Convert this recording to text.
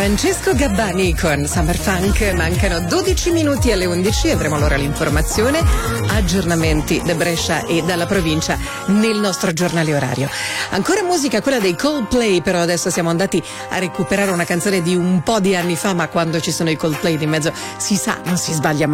Francesco Gabbani con Summer Funk. Mancano 12 minuti alle 11, avremo allora l'informazione, aggiornamenti da Brescia e dalla provincia nel nostro giornale orario. Ancora musica, quella dei Coldplay, però adesso siamo andati a recuperare una canzone di un po' di anni fa, ma quando ci sono i Coldplay di mezzo si sa, non si sbaglia mai.